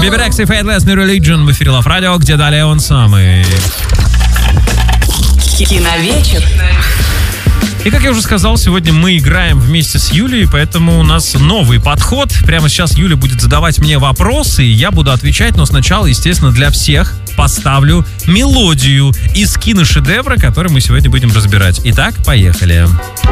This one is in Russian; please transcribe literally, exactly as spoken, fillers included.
Беби Рекса и Faithless New Religion в эфире Love Radio, где далее он самый. Киновечер. И, как я уже сказал, сегодня мы играем вместе с Юлей, поэтому у нас новый подход. Прямо сейчас Юля будет задавать мне вопросы, и я буду отвечать, но сначала, естественно, для всех поставлю мелодию из киношедевра, который мы сегодня будем разбирать. Итак, поехали.